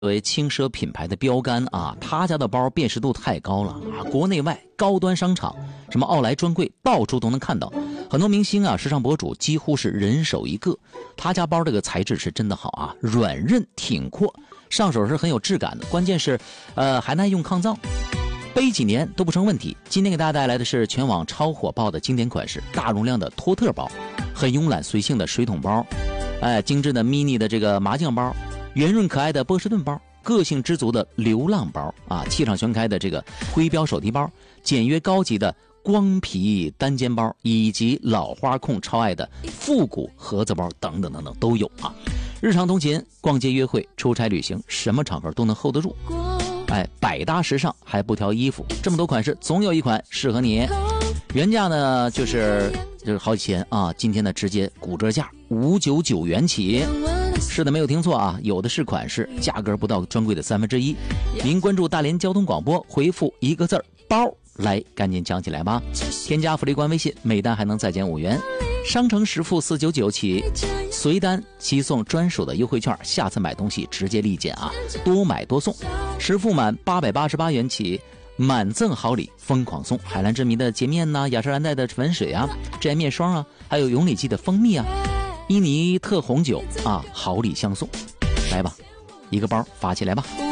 作为轻奢品牌的标杆啊，他家的包辨识度太高了啊，国内外高端商场，什么奥莱专柜到处都能看到。很多明星啊、时尚博主几乎是人手一个。他家包这个材质是真的好啊，软韧挺阔，上手是很有质感的，关键是还耐用抗造，背几年都不成问题。今天给大家带来的是全网超火爆的经典款式，大容量的托特包，很慵懒随性的水桶包，精致的 mini 的这个麻将包，圆润可爱的波士顿包，个性知足的流浪包啊，气场全开的这个徽标手提包，简约高级的光皮单肩包，以及老花控超爱的复古盒子包等等等等都有啊。日常通勤、逛街约会、出差旅行，什么场合都能 hold 得住。百搭时尚还不挑衣服，这么多款式总有一款适合你。原价呢就是好几千啊，今天呢直接骨折价599元起。是的，没有听错啊，有的是款式，价格不到专柜的1/3。您关注大连交通广播，回复一个字包来，赶紧抢起来吧！添加福利官微信，每单还能再减5元。商城实付499起，随单即送专属的优惠券，下次买东西直接立减啊，多买多送。实付满888元起，满赠好礼，疯狂送海蓝之谜的洁面呐、雅诗兰黛的粉水啊，致癌面霜啊，还有永理记的蜂蜜啊，伊尼特红酒啊，好礼相送。来吧，一个包发起来吧。